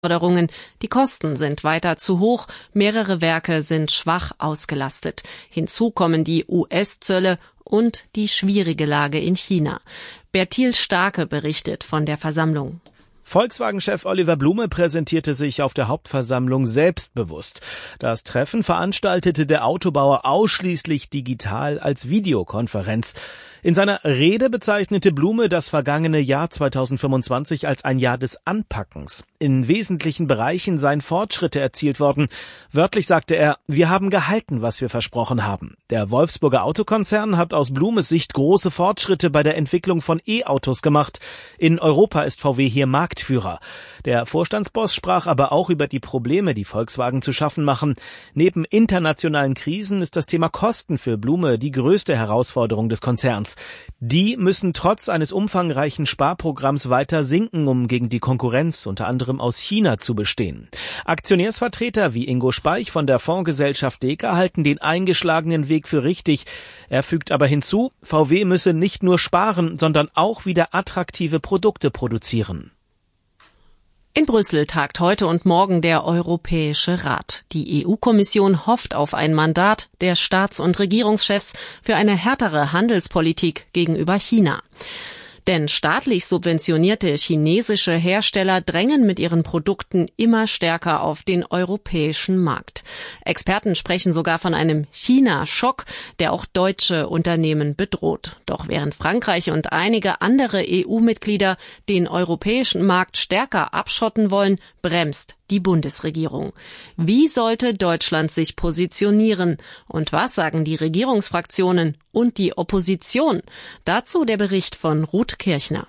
Forderungen. Die Kosten sind weiter zu hoch, mehrere Werke sind schwach ausgelastet. Hinzu kommen die US-Zölle und die schwierige Lage in China. Bertil Starke berichtet von der Versammlung. Volkswagen-Chef Oliver Blume präsentierte sich auf der Hauptversammlung selbstbewusst. Das Treffen veranstaltete der Autobauer ausschließlich digital als Videokonferenz. In seiner Rede bezeichnete Blume das vergangene Jahr 2025 als ein Jahr des Anpackens. In wesentlichen Bereichen seien Fortschritte erzielt worden. Wörtlich sagte er, wir haben gehalten, was wir versprochen haben. Der Wolfsburger Autokonzern hat aus Blumes Sicht große Fortschritte bei der Entwicklung von E-Autos gemacht. In Europa ist VW hier Marktführer. Der Vorstandsboss sprach aber auch über die Probleme, die Volkswagen zu schaffen machen. Neben internationalen Krisen ist das Thema Kosten für Blume die größte Herausforderung des Konzerns. Die müssen trotz eines umfangreichen Sparprogramms weiter sinken, um gegen die Konkurrenz unter anderem aus China zu bestehen. Aktionärsvertreter wie Ingo Speich von der Fondsgesellschaft Deka halten den eingeschlagenen Weg für richtig. Er fügt aber hinzu, VW müsse nicht nur sparen, sondern auch wieder attraktive Produkte produzieren. In Brüssel tagt heute und morgen der Europäische Rat. Die EU-Kommission hofft auf ein Mandat der Staats- und Regierungschefs für eine härtere Handelspolitik gegenüber China. Denn staatlich subventionierte chinesische Hersteller drängen mit ihren Produkten immer stärker auf den europäischen Markt. Experten sprechen sogar von einem China-Schock, der auch deutsche Unternehmen bedroht. Doch während Frankreich und einige andere EU-Mitglieder den europäischen Markt stärker abschotten wollen, bremst die Bundesregierung. Wie sollte Deutschland sich positionieren? Und was sagen die Regierungsfraktionen und die Opposition? Dazu der Bericht von Ruth Kirchner.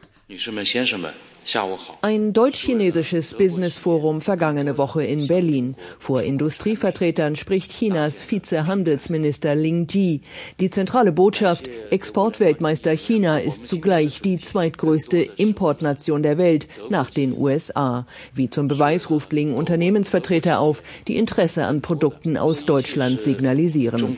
Ein deutsch-chinesisches Business-Forum vergangene Woche in Berlin. Vor Industrievertretern spricht Chinas Vizehandelsminister Lin Ji. Die zentrale Botschaft: Exportweltmeister China ist zugleich die zweitgrößte Importnation der Welt nach den USA. Wie zum Beweis ruft Lin Unternehmensvertreter auf, die Interesse an Produkten aus Deutschland signalisieren.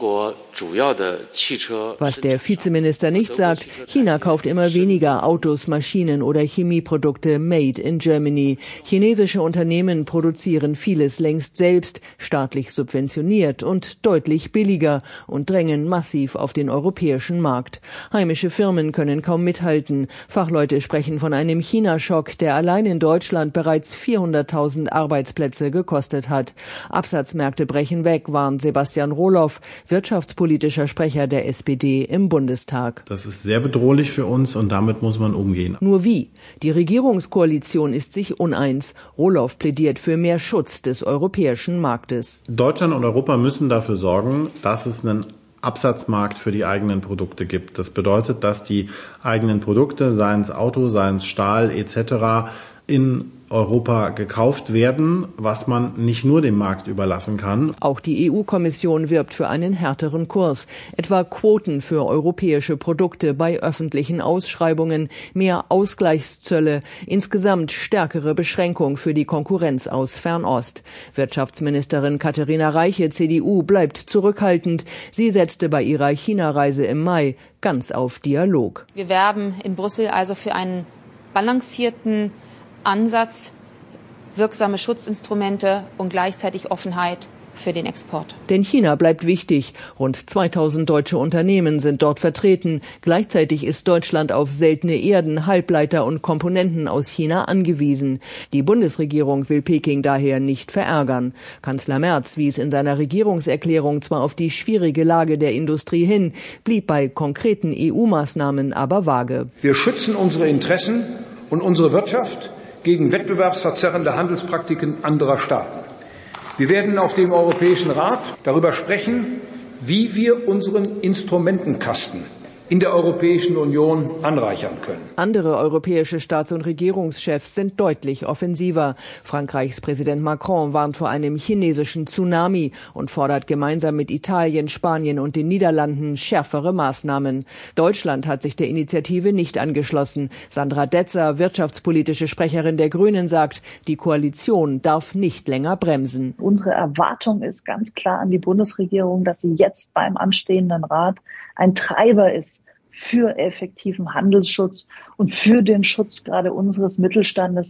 Was der Vizeminister nicht sagt: China kauft immer weniger Autos, Maschinen oder Chemieprodukte made in Germany. Chinesische Unternehmen produzieren vieles längst selbst, staatlich subventioniert und deutlich billiger und drängen massiv auf den europäischen Markt. Heimische Firmen können kaum mithalten. Fachleute sprechen von einem China-Schock, der allein in Deutschland bereits 400.000 Arbeitsplätze gekostet hat. Absatzmärkte brechen weg, warnt Sebastian Rohloff, wirtschaftspolitischer Sprecher der SPD im Bundestag. Das ist sehr bedrohlich für uns und damit muss man umgehen. Nur wie? Die Regierungskoalition ist sich uneins. Rohloff plädiert für mehr Schutz des europäischen Marktes. Deutschland und Europa müssen dafür sorgen, dass es einen Absatzmarkt für die eigenen Produkte gibt. Das bedeutet, dass die eigenen Produkte, seien es Auto, seien es Stahl etc., in Europa gekauft werden, was man nicht nur dem Markt überlassen kann. Auch die EU-Kommission wirbt für einen härteren Kurs, etwa Quoten für europäische Produkte bei öffentlichen Ausschreibungen, mehr Ausgleichszölle, insgesamt stärkere Beschränkung für die Konkurrenz aus Fernost. Wirtschaftsministerin Katharina Reiche, CDU, bleibt zurückhaltend. Sie setzte bei ihrer China-Reise im Mai ganz auf Dialog. Wir werben in Brüssel also für einen balancierten Ansatz, wirksame Schutzinstrumente und gleichzeitig Offenheit für den Export. Denn China bleibt wichtig. Rund 2000 deutsche Unternehmen sind dort vertreten. Gleichzeitig ist Deutschland auf seltene Erden, Halbleiter und Komponenten aus China angewiesen. Die Bundesregierung will Peking daher nicht verärgern. Kanzler Merz wies in seiner Regierungserklärung zwar auf die schwierige Lage der Industrie hin, blieb bei konkreten EU-Maßnahmen aber vage. Wir schützen unsere Interessen und unsere Wirtschaft gegen wettbewerbsverzerrende Handelspraktiken anderer Staaten. Wir werden auf dem Europäischen Rat darüber sprechen, wie wir unseren Instrumentenkasten in der Europäischen Union anreichern können. Andere europäische Staats- und Regierungschefs sind deutlich offensiver. Frankreichs Präsident Macron warnt vor einem chinesischen Tsunami und fordert gemeinsam mit Italien, Spanien und den Niederlanden schärfere Maßnahmen. Deutschland hat sich der Initiative nicht angeschlossen. Sandra Detzer, wirtschaftspolitische Sprecherin der Grünen, sagt, die Koalition darf nicht länger bremsen. Unsere Erwartung ist ganz klar an die Bundesregierung, dass sie jetzt beim anstehenden Rat ein Treiber ist für effektiven Handelsschutz und für den Schutz gerade unseres Mittelstandes.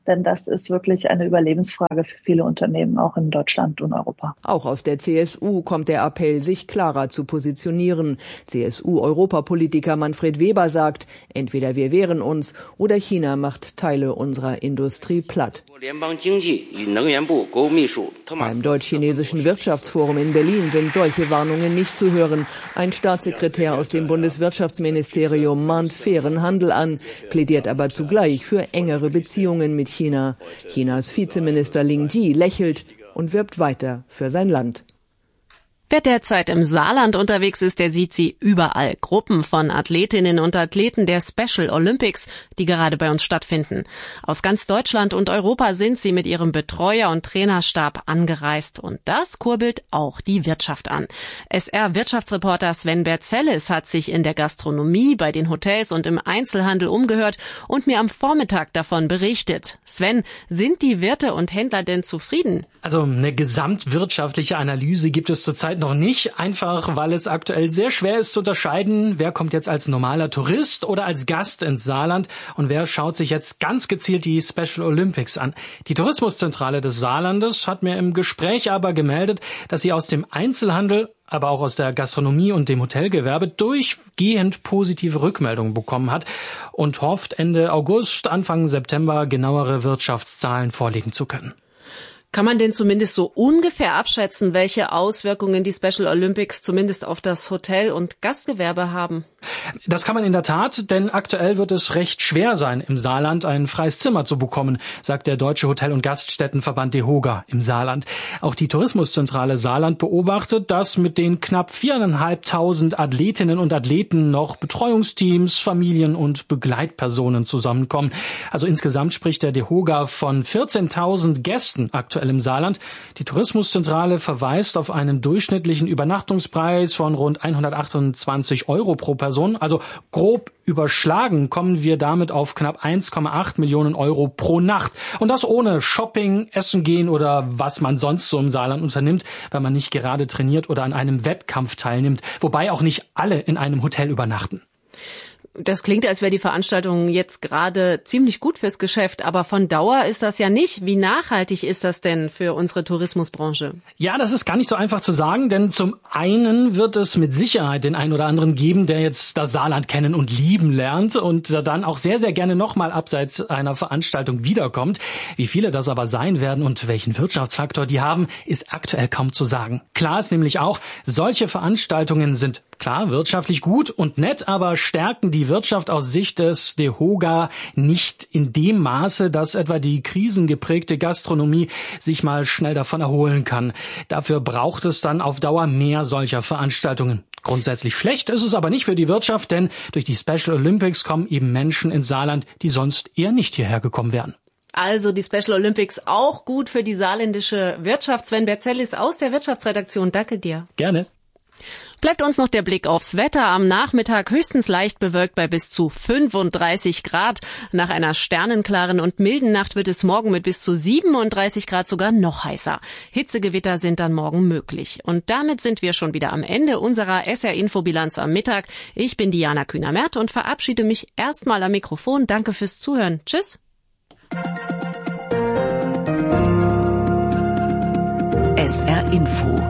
denn das ist wirklich eine Überlebensfrage für viele Unternehmen, auch in Deutschland und Europa. Auch aus der CSU kommt der Appell, sich klarer zu positionieren. CSU-Europapolitiker Manfred Weber sagt, entweder wir wehren uns oder China macht Teile unserer Industrie platt. Beim Deutsch-Chinesischen Wirtschaftsforum in Berlin sind solche Warnungen nicht zu hören. Ein Staatssekretär aus dem Bundeswirtschaftsministerium mahnt fairen Handel an, plädiert aber zugleich für engere Beziehungen mit China. Chinas Vizeminister Lin Ji lächelt und wirbt weiter für sein Land. Wer derzeit im Saarland unterwegs ist, der sieht sie überall. Gruppen von Athletinnen und Athleten der Special Olympics, die gerade bei uns stattfinden. Aus ganz Deutschland und Europa sind sie mit ihrem Betreuer und Trainerstab angereist. Und das kurbelt auch die Wirtschaft an. SR-Wirtschaftsreporter Sven Berzellis hat sich in der Gastronomie, bei den Hotels und im Einzelhandel umgehört und mir am Vormittag davon berichtet. Sven, sind die Wirte und Händler denn zufrieden? Also eine gesamtwirtschaftliche Analyse gibt es zurzeit noch nicht, einfach weil es aktuell sehr schwer ist zu unterscheiden, wer kommt jetzt als normaler Tourist oder als Gast ins Saarland und wer schaut sich jetzt ganz gezielt die Special Olympics an. Die Tourismuszentrale des Saarlandes hat mir im Gespräch aber gemeldet, dass sie aus dem Einzelhandel, aber auch aus der Gastronomie und dem Hotelgewerbe durchgehend positive Rückmeldungen bekommen hat und hofft, Ende August, Anfang September genauere Wirtschaftszahlen vorlegen zu können. Kann man denn zumindest so ungefähr abschätzen, welche Auswirkungen die Special Olympics zumindest auf das Hotel- und Gastgewerbe haben? Das kann man in der Tat, denn aktuell wird es recht schwer sein, im Saarland ein freies Zimmer zu bekommen, sagt der Deutsche Hotel- und Gaststättenverband DEHOGA im Saarland. Auch die Tourismuszentrale Saarland beobachtet, dass mit den knapp 4.500 Athletinnen und Athleten noch Betreuungsteams, Familien und Begleitpersonen zusammenkommen. Also insgesamt spricht der DEHOGA von 14.000 Gästen aktuell im Saarland. Die Tourismuszentrale verweist auf einen durchschnittlichen Übernachtungspreis von rund 128 € pro Person. Also grob überschlagen kommen wir damit auf knapp 1,8 Millionen € pro Nacht. Und das ohne Shopping, Essen gehen oder was man sonst so im Saarland unternimmt, wenn man nicht gerade trainiert oder an einem Wettkampf teilnimmt. Wobei auch nicht alle in einem Hotel übernachten. Das klingt, als wäre die Veranstaltung jetzt gerade ziemlich gut fürs Geschäft, aber von Dauer ist das ja nicht. Wie nachhaltig ist das denn für unsere Tourismusbranche? Ja, das ist gar nicht so einfach zu sagen, denn zum einen wird es mit Sicherheit den einen oder anderen geben, der jetzt das Saarland kennen und lieben lernt und dann auch sehr, sehr gerne nochmal abseits einer Veranstaltung wiederkommt. Wie viele das aber sein werden und welchen Wirtschaftsfaktor die haben, ist aktuell kaum zu sagen. Klar ist nämlich auch, solche Veranstaltungen sind klar wirtschaftlich gut und nett, aber stärken die Wirtschaft aus Sicht des DEHOGA nicht in dem Maße, dass etwa die krisengeprägte Gastronomie sich mal schnell davon erholen kann. Dafür braucht es dann auf Dauer mehr solcher Veranstaltungen. Grundsätzlich schlecht ist es aber nicht für die Wirtschaft, denn durch die Special Olympics kommen eben Menschen ins Saarland, die sonst eher nicht hierher gekommen wären. Also die Special Olympics auch gut für die saarländische Wirtschaft. Sven Berzellis aus der Wirtschaftsredaktion, danke dir. Gerne. Bleibt uns noch der Blick aufs Wetter. Am Nachmittag höchstens leicht bewölkt bei bis zu 35 Grad. Nach einer sternenklaren und milden Nacht wird es morgen mit bis zu 37 Grad sogar noch heißer. Hitzegewitter sind dann morgen möglich. Und damit sind wir schon wieder am Ende unserer SR-Info-Bilanz am Mittag. Ich bin Diana Kühner-Merth und verabschiede mich erstmal am Mikrofon. Danke fürs Zuhören. Tschüss. SR-Info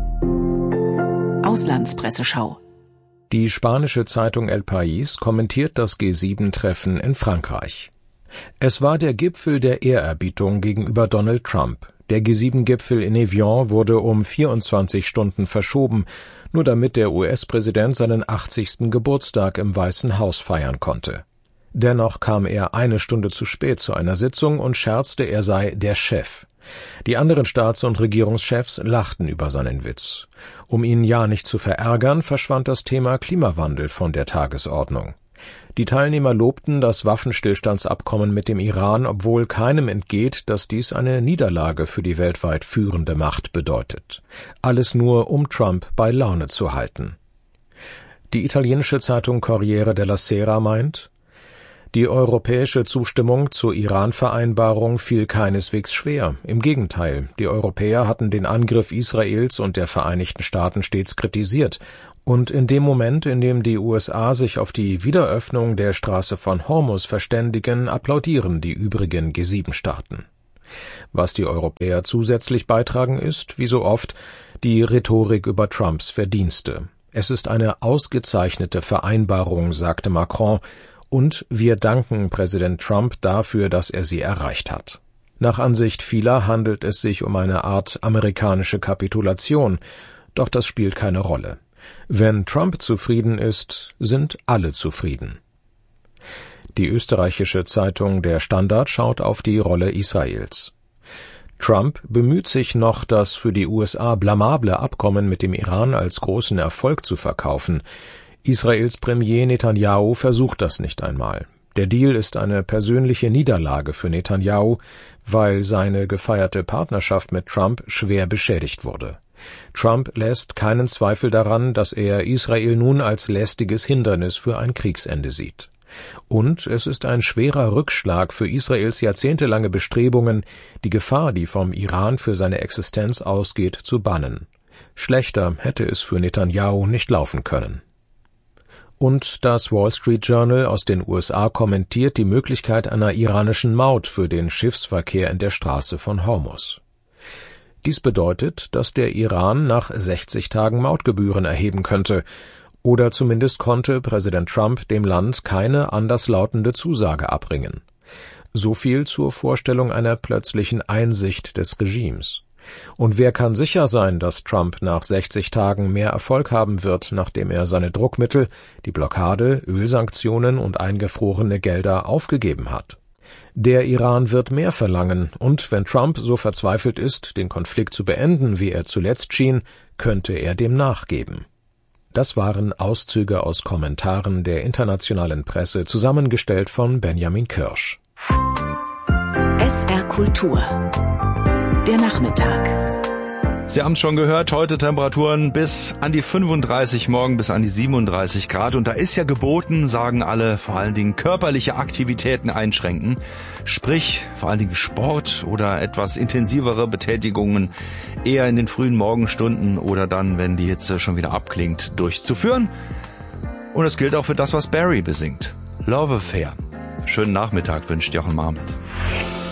Auslandspresseschau. Die spanische Zeitung El País kommentiert das G7-Treffen in Frankreich. Es war der Gipfel der Ehrerbietung gegenüber Donald Trump. Der G7-Gipfel in Evian wurde um 24 Stunden verschoben, nur damit der US-Präsident seinen 80. Geburtstag im Weißen Haus feiern konnte. Dennoch kam er eine Stunde zu spät zu einer Sitzung und scherzte, er sei der Chef. Die anderen Staats- und Regierungschefs lachten über seinen Witz. Um ihn ja nicht zu verärgern, verschwand das Thema Klimawandel von der Tagesordnung. Die Teilnehmer lobten das Waffenstillstandsabkommen mit dem Iran, obwohl keinem entgeht, dass dies eine Niederlage für die weltweit führende Macht bedeutet. Alles nur, um Trump bei Laune zu halten. Die italienische Zeitung Corriere della Sera meint: Die europäische Zustimmung zur Iran-Vereinbarung fiel keineswegs schwer. Im Gegenteil, die Europäer hatten den Angriff Israels und der Vereinigten Staaten stets kritisiert Und in dem Moment, in dem die USA sich auf die Wiederöffnung der Straße von Hormuz verständigen, applaudieren die übrigen G7-Staaten. Was die Europäer zusätzlich beitragen, ist, wie so oft, die Rhetorik über Trumps Verdienste. Es ist eine ausgezeichnete Vereinbarung, sagte Macron, und wir danken Präsident Trump dafür, dass er sie erreicht hat. Nach Ansicht vieler handelt es sich um eine Art amerikanische Kapitulation, doch das spielt keine Rolle. Wenn Trump zufrieden ist, sind alle zufrieden. Die österreichische Zeitung Der Standard schaut auf die Rolle Israels. Trump bemüht sich noch, das für die USA blamable Abkommen mit dem Iran als großen Erfolg zu verkaufen. Israels Premier Netanyahu versucht das nicht einmal. Der Deal ist eine persönliche Niederlage für Netanyahu, weil seine gefeierte Partnerschaft mit Trump schwer beschädigt wurde. Trump lässt keinen Zweifel daran, dass er Israel nun als lästiges Hindernis für ein Kriegsende sieht. Und es ist ein schwerer Rückschlag für Israels jahrzehntelange Bestrebungen, die Gefahr, die vom Iran für seine Existenz ausgeht, zu bannen. Schlechter hätte es für Netanyahu nicht laufen können. Und das Wall Street Journal aus den USA kommentiert die Möglichkeit einer iranischen Maut für den Schiffsverkehr in der Straße von Hormuz. Dies bedeutet, dass der Iran nach 60 Tagen Mautgebühren erheben könnte, oder zumindest konnte Präsident Trump dem Land keine anderslautende Zusage abbringen. So viel zur Vorstellung einer plötzlichen Einsicht des Regimes. Und wer kann sicher sein, dass Trump nach 60 Tagen mehr Erfolg haben wird, nachdem er seine Druckmittel, die Blockade, Ölsanktionen und eingefrorene Gelder aufgegeben hat? Der Iran wird mehr verlangen, und wenn Trump so verzweifelt ist, den Konflikt zu beenden, wie er zuletzt schien, könnte er dem nachgeben. Das waren Auszüge aus Kommentaren der internationalen Presse, zusammengestellt von Benjamin Kirsch. SR Kultur. Der Nachmittag. Sie haben es schon gehört, heute Temperaturen bis an die 35, morgen bis an die 37 Grad. Und da ist ja geboten, sagen alle, vor allen Dingen körperliche Aktivitäten einschränken. Sprich, vor allen Dingen Sport oder etwas intensivere Betätigungen eher in den frühen Morgenstunden oder dann, wenn die Hitze schon wieder abklingt, durchzuführen. Und es gilt auch für das, was Barry besingt. Love Affair. Schönen Nachmittag wünscht Jochen Marmit.